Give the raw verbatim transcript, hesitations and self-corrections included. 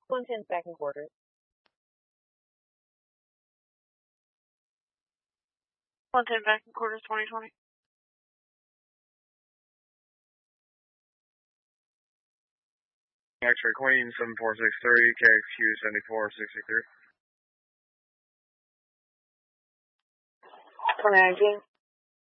one ten second quarter. one ten second quarter, twenty twenty. X-ray Queen, seven four six three, K X Q seventy-four sixty-three. twenty nineteen.